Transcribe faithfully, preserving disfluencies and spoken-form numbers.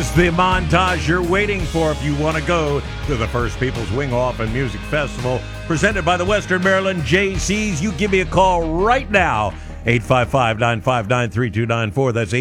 is the montage you're waiting for if you want to go to the First Peoples Wing Off and Music Festival presented by the Western Maryland J Cs. You give me a call right now, eight five five, nine five nine, three two nine four. That's